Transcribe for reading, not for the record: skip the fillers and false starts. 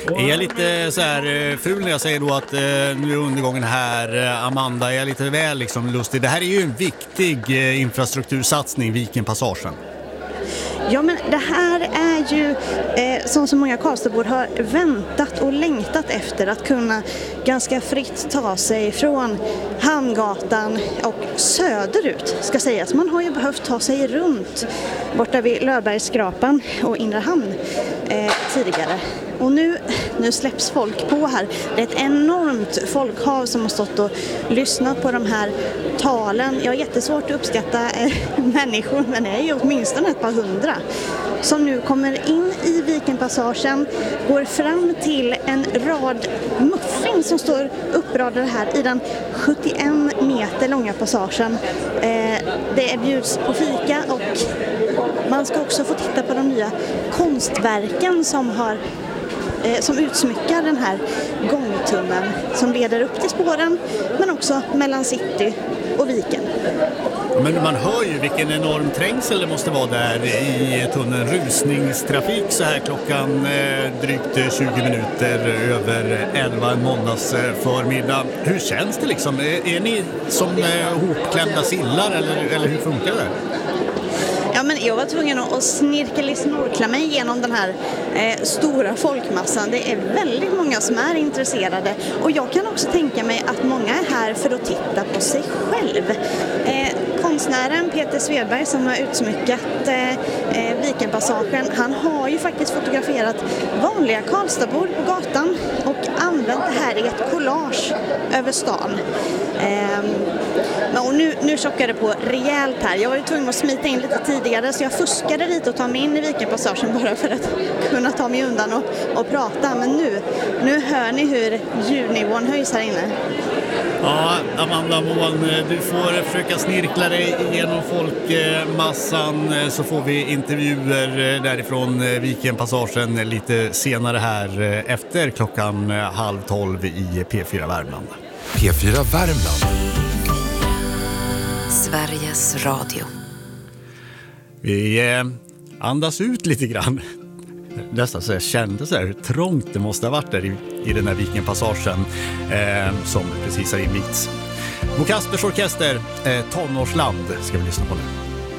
Är jag lite så här ful när jag säger då att nu är undergången här, Amanda, är jag lite väl liksom lustig? Det här är ju en viktig infrastruktursatsning, Vikenpassagen. Ja, men det här är ju som så många Karlstadbor har väntat och längtat efter, att kunna ganska fritt ta sig från Hamngatan och söderut, ska sägas. Man har ju behövt ta sig runt borta vid Löfbergsskrapan och Inre Hamn tidigare. Och nu släpps folk på här. Det är ett enormt folkhav som har stått och lyssnat på de här talen. Jag har jättesvårt att uppskatta människor, men det är ju åtminstone ett par hundra som nu kommer in i Vikenpassagen, går fram till en rad muffins som står uppradade här i den 71 meter långa passagen. Det bjuds på fika och man ska också få titta på de nya konstverken som utsmyckar den här gångtunneln som leder upp till spåren, men också mellan city och Viken. Men man hör ju vilken enorm trängsel det måste vara där i tunneln. Rusningstrafik så här klockan drygt 20 minuter över 11 en måndags förmiddag. Hur känns det liksom? Är ni som hopklämda sillar eller hur funkar det? Ja, men jag var tvungen att snorkla mig igenom den här stora folkmassan. Det är väldigt många som är intresserade, och jag kan också tänka mig att många är här för att titta på sig själv. Konstnären Peter Svedberg som har utsmyckat Vikenpassagen, han har ju faktiskt fotograferat vanliga Karlstadbor på gatan och använt det här i ett collage över stan. Och nu chockar det på rejält här. Jag var ju tvungen att smita in lite tidigare, så jag fuskade lite och ta mig in i Vikenpassagen bara för att kunna ta mig undan och prata. Men nu hör ni hur ljudnivån höjs här inne. Ja, Amanda Moln, du får försöka snirkla dig igenom folkmassan, så får vi intervjuer därifrån Vikenpassagen lite senare här efter klockan 11:30 i P4 Värmland. P4 Värmland. Sveriges Radio. Vi andas ut lite grann. Nästan så jag kände så här hur trångt det måste ha varit där i den här Vikenpassagen som precis har invigts. Bo Kaspers orkester, Tonårsland, ska vi lyssna på nu.